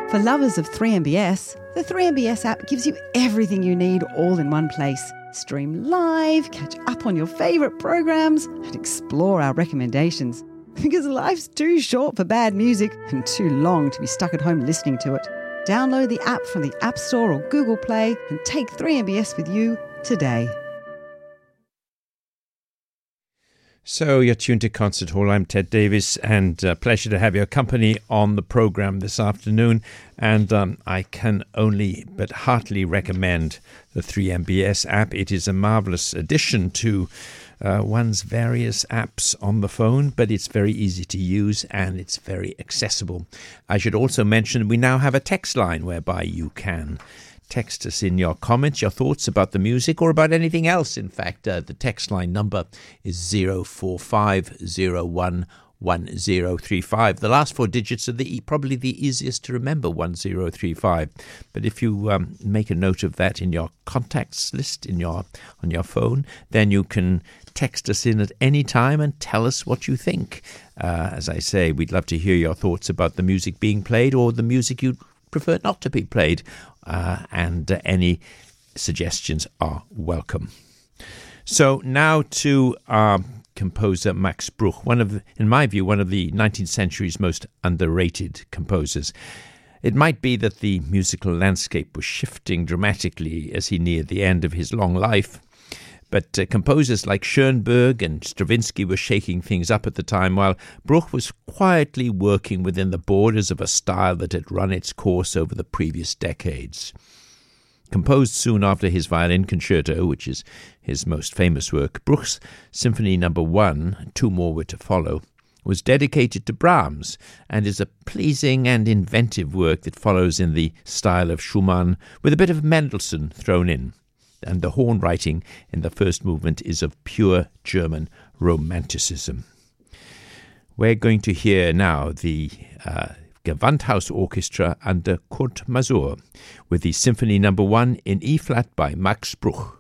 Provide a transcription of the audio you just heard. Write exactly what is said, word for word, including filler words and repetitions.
For lovers of three M B S, the three M B S app gives you everything you need all in one place. Stream live, catch up on your favourite programs, and explore our recommendations. Because life's too short for bad music and too long to be stuck at home listening to it. Download the app from the App Store or Google Play and take three M B S with you today. So you're tuned to Concert Hall. I'm Ted Davis, and uh, pleasure to have your company on the program this afternoon. And um, I can only but heartily recommend the three M B S app. It is a marvelous addition to uh, one's various apps on the phone, but it's very easy to use and it's very accessible. I should also mention we now have a text line whereby you can text us in your comments, your thoughts about the music or about anything else. In fact, uh, the text line number is zero four five zero one one zero three five. The last four digits are the probably the easiest to remember, one zero three five. But if you um, make a note of that in your contacts list in your on your phone, then you can text us in at any time and tell us what you think. Uh, as I say, we'd love to hear your thoughts about the music being played or the music you'd prefer not to be played. Uh, and uh, any suggestions are welcome. So now to our composer Max Bruch, one of, in my view, one of the nineteenth century's most underrated composers. It might be that the musical landscape was shifting dramatically as he neared the end of his long life, but uh, composers like Schoenberg and Stravinsky were shaking things up at the time, while Bruch was quietly working within the borders of a style that had run its course over the previous decades. Composed soon after his violin concerto, which is his most famous work, Bruch's Symphony Number One, two more were to follow, was dedicated to Brahms and is a pleasing and inventive work that follows in the style of Schumann with a bit of Mendelssohn thrown in. And the horn writing in the first movement is of pure German romanticism. We're going to hear now the uh, Gewandhaus Orchestra under Kurt Masur with the Symphony Number One in E-flat by Max Bruch.